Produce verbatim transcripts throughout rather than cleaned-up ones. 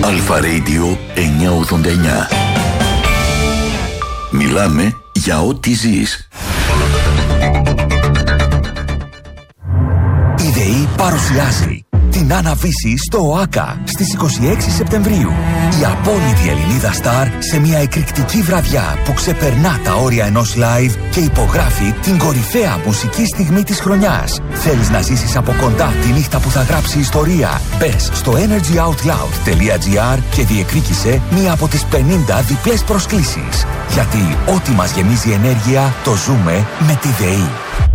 Αλφα Radio εννιακόσια ογδόντα εννιά. Μιλάμε για ό,τι ζεις. Η ΔΕΗ παρουσιάζει την Άννα-Βύση στο ΟΑΚΑ στις είκοσι έξι Σεπτεμβρίου. Η απόλυτη Ελληνίδα στάρ σε μια εκρηκτική βραδιά που ξεπερνά τα όρια ενός live και υπογράφει την κορυφαία μουσική στιγμή της χρονιάς. Θέλεις να ζήσεις από κοντά τη νύχτα που θα γράψει ιστορία? Μπες στο energy out loud τελεία gr και διεκδίκησε μία από τις πενήντα διπλές προσκλήσεις. Γιατί ό,τι μας γεμίζει ενέργεια το ζούμε με τη ΔΕΗ.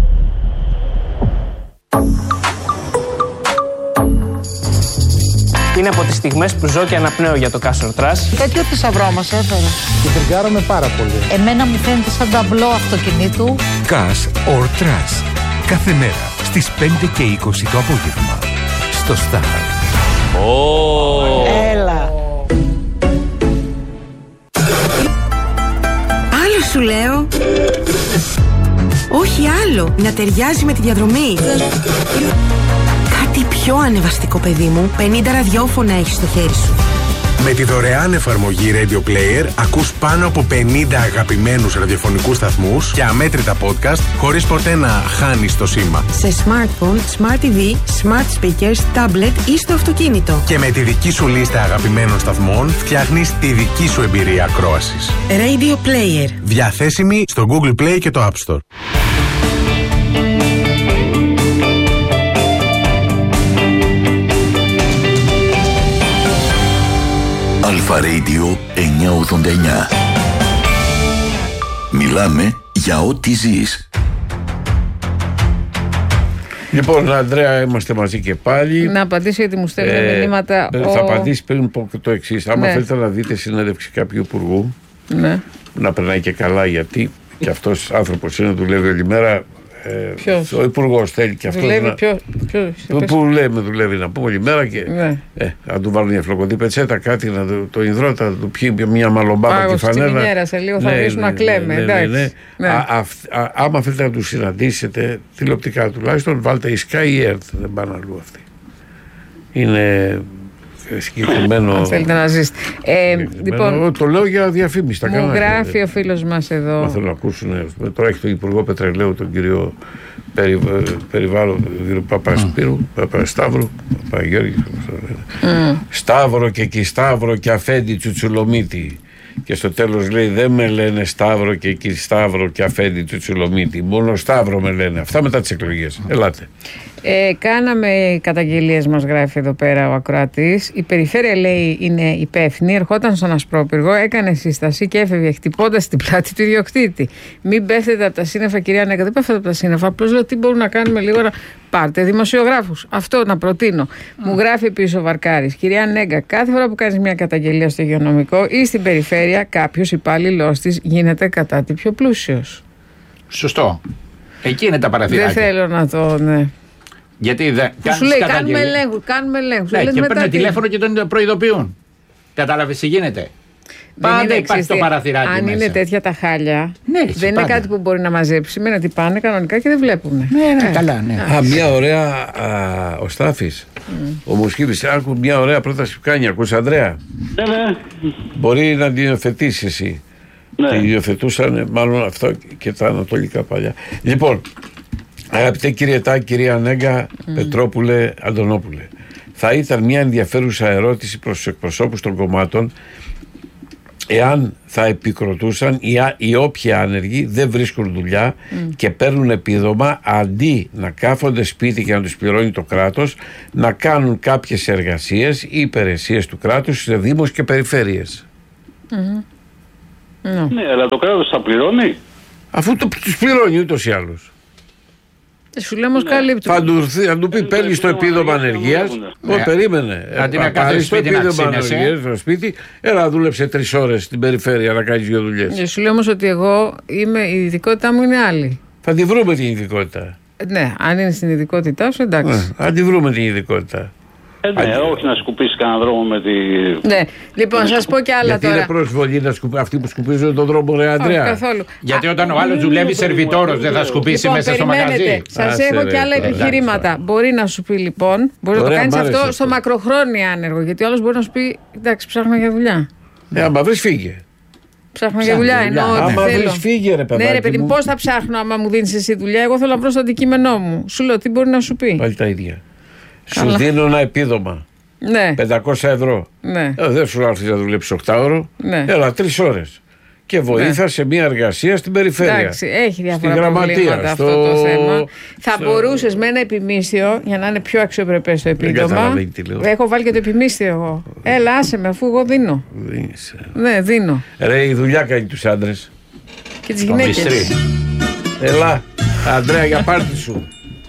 Είναι από τις στιγμές που ζω και αναπνέω για το Cash or Trash. Τέτοιο θησαυρό μας έφερε. Και τριγκάραμε πάρα πολύ. Εμένα μου φαίνεται σαν ταμπλό αυτοκινήτου. Cash or Trash. Κάθε μέρα στις πέντε και είκοσι το απόγευμα. Στο Star. Oh. Έλα. Άλλο σου λέω. Όχι άλλο. Να ταιριάζει με τη διαδρομή. Κάτι πιο ανεβαστικό, παιδί μου. πενήντα ραδιόφωνα έχεις στο χέρι σου. Με τη δωρεάν εφαρμογή Radio Player ακούς πάνω από πενήντα αγαπημένους ραδιοφωνικούς σταθμούς και αμέτρητα podcast χωρίς ποτέ να χάνεις το σήμα. Σε smartphone, smart τι βι, smart speakers, tablet ή στο αυτοκίνητο. Και με τη δική σου λίστα αγαπημένων σταθμών φτιάχνεις τη δική σου εμπειρία ακρόασης. Radio Player. Διαθέσιμη στο Google Play και το App Store. Αλφα Radio εννιακόσια ογδόντα εννιά. Μιλάμε για ό,τι ζεις. Λοιπόν, Ανδρέα, είμαστε μαζί και πάλι. Να απαντήσω γιατί μου στέλνουν ε, μηνύματα. Θα ο... απαντήσει πριν πω το εξής. Άμα ναι. θέλετε να δείτε συνέντευξη κάποιου υπουργού, ναι. να περνάει και καλά, γιατί και αυτός άνθρωπος είναι, δουλεύει όλη μέρα. Ε, ο υπουργός θέλει και αυτό. Δουλεύει να... ποιο, ποιο, που, που λέμε, δουλεύει να πούμε όλη μέρα και ναι. ε, να του βάλουν μια φλοκοντή πετσέτα, κάτι να το, το υδρότα, να του πιει μια μαλομπάμπα και φανέλα. Στη μηνιέρα, σε λίγο θα ναι, αρχίσουμε ναι, να κλαίμε. Ναι, ναι, ναι, ναι. Ναι. Α, α, α, άμα θέλετε να του συναντήσετε τηλεοπτικά τουλάχιστον, βάλτε η Sky Earth, δεν πάνε αλλού αυτοί. Είναι συγκεκριμένο. Αν θέλετε να ζήσετε. Ε, λοιπόν, το λέω για διαφήμιση. Μου κανάλια, γράφει ε, ο φίλος μας εδώ. Μα θέλω να ακούσουν. Τώρα έχει τον Υπουργό Πετρελαίου, τον κύριο περι, Περιβάλλον, τον κύριο Παπασπύρου, Παπασταύρου, Παπαγιώργη. Mm. Σταύρο και εκεί Σταύρο και αφέντη Τσουτσουλομίτη. Και στο τέλος λέει: δεν με λένε Σταύρο και εκεί Σταύρο και αφέντη Τσουτσουλομίτη. Μόνο Σταύρο με λένε. Αυτά μετά τις εκλογές. Ελάτε. Ε, κάναμε καταγγελίες, μας γράφει εδώ πέρα ο ακροατής. Η περιφέρεια, λέει, είναι υπεύθυνη. Ερχόταν στον Ασπρόπυργο, έκανε σύσταση και έφευγε χτυπώντας την πλάτη του ιδιοκτήτη. Μην πέφτετε από τα σύννεφα, κυρία Νέκα. Δεν πέφτετε από τα σύννεφα. Απλώς λέω τι μπορούμε να κάνουμε λίγο να. Πάρτε δημοσιογράφους. Αυτό να προτείνω. Mm. Μου γράφει επίσης ο Βαρκάρης. Κυρία Νέγκα, κάθε φορά που κάνεις μια καταγγελία στο υγειονομικό ή στην περιφέρεια, κάποιος υπάλληλός της γίνεται κατά τη πιο πλούσιος. Σωστό. Εκεί είναι τα παραθυράκια. Δεν θέλω να το. Ναι. Γιατί δεν. Σου λέει κάνουμε ελέγχου. Κάνουμε ελέγχου. Ναι, και παίρνει τηλέφωνο και τον προειδοποιούν. Κατάλαβες τι γίνεται. Πάντα υπάρχει το παραθυράκι. Αν μέσα. Είναι τέτοια τα χάλια, ναι, δεν είναι πάντα. κάτι που μπορεί να μαζέψει. Σημαίνει ότι πάνε κανονικά και δεν βλέπουν. Ναι, ναι, ε. καλά, ναι. Α, μια ωραία. Α, ο Στάφης, mm. ο Μοσχίδης, άκου μια ωραία πρόταση που κάνει. Ακούς, Ανδρέα. Ναι, ναι. Μπορεί να την υιοθετήσει εσύ. Ναι. Την υιοθετούσαν μάλλον αυτό και τα ανατολικά παλιά. Λοιπόν, αγαπητέ κύριε Τάκη, κυρία Νέγκα, mm. Πετρόπουλε, Αντωνόπουλε, θα ήταν μια ενδιαφέρουσα ερώτηση προς τους εκπροσώπους των κομμάτων εάν θα επικροτούσαν οι, οι όποιοι άνεργοι δεν βρίσκουν δουλειά mm. και παίρνουν επίδομα, αντί να κάθονται σπίτι και να τους πληρώνει το κράτος, να κάνουν κάποιες εργασίες ή υπηρεσίες του κράτους σε δήμους και περιφέρειες. Mm-hmm. No. Ναι, αλλά το κράτος θα πληρώνει. Αφού το, τους πληρώνει ούτως ή άλλως. Σου λέω όμως καλύπτει. Θα του, θα του πει παίρνει το επίδομα ανεργίας. Όχι, περίμενε. Αντί να πάρει το επίδομα ανεργίας στο σπίτι, έλα δούλεψε τρεις ώρες στην περιφέρεια να κάνεις δύο δουλειές. Σου λέω όμως ότι εγώ είμαι, η ειδικότητά μου είναι άλλη. Θα τη βρούμε την ειδικότητα. Ναι, αν είναι στην ειδικότητά σου, εντάξει. Θα τη βρούμε την ειδικότητα. Ε, ναι, όχι να σκουπίσει κανένα δρόμο με τη. Ναι, λοιπόν, σας πω κι άλλα γιατί τώρα. Είναι προσβολή να σκουπ... αυτοί που σκουπίζουν τον δρόμο, ρε Αντρέα. Όχι, καθόλου. Γιατί όταν ο άλλος δουλεύει σερβιτόρος, δεν θα σκουπίσει Λοιπόν, μέσα στο περιμένετε. μαγαζί. Σας Άσε, έχω ρε, και άλλα τώρα, επιχειρήματα. εντάξει. Μπορεί να σου πει λοιπόν, μπορεί να το Ωραία, κάνεις μ' άρεσε αυτό αυτό. στο μακροχρόνιο άνεργο. Γιατί ο άλλος μπορεί να σου πει, εντάξει, ψάχνω για δουλειά. Ναι, άμα βρεις φύγε. Ψάχνω για δουλειά, δουλειά. εννοώ ότι Άμα θέλω. βρεις φύγε, ρε παιδάκι. Ναι, ρε παιδί μου, μου. πώς θα ψάχνω άμα μου δίνεις εσύ δουλειά. Εγώ θέλω να βρω στο αντικείμενό μου. Σου λέω τι μπορεί να σου πει. Πάλι τα ίδια. Καλά. Σου δίνω ένα επίδομα. Ναι, πεντακόσια ευρώ. ναι. Ε, δεν σου έρθει να δουλέψει οκτώ ώρο. Ναι. Έλα, τρεις ώρες. Και βοήθα Ναι. σε μια εργασία στην περιφέρεια. Εντάξει, έχει διάφορα Στη γραμματεία, προβλήματα στο- αυτό το θέμα. Θα στο- μπορούσες με ένα επιμίσθιο, για να είναι πιο αξιοπρεπές το επίδομα. καταλαβαίνει τι λέω. Έχω βάλει και το επιμίσθιο εγώ. Έλα, άσε με, αφού εγώ δίνω. Δίνεις, ε. Ναι, δίνω. Ρε, η δουλειά κάνει τους άντρες. Και τις Τον γυναίκες. Μπιστρή. Έλα, Αντρέα, για πάρτι σου.